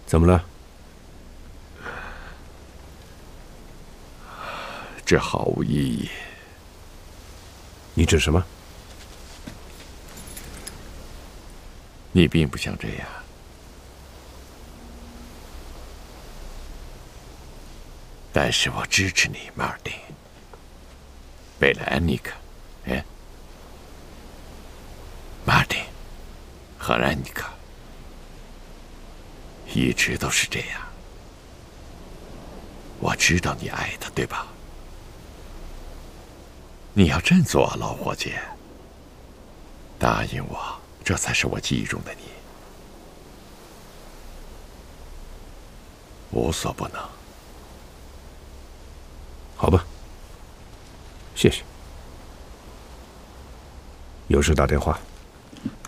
怎么了？ 这毫无意义。 你指什么？ 你并不想这样，但是我支持你，马尔丁。为了安妮卡，马尔丁和安妮卡一直都是这样。我知道你爱她，对吧？你要振作啊，老伙计！答应我，这才是我记忆中的你。无所不能。 好吧，谢谢。有事打电话。